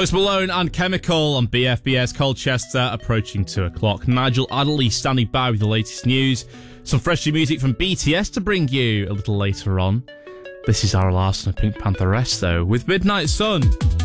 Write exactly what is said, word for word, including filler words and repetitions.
Post Malone and Chemical on B F B S Colchester, approaching two o'clock. Nigel Adderley standing by with the latest news. Some fresh new music from B T S to bring you a little later on. This is Zara Larsson and Pink Panther Resto with Midnight Sun.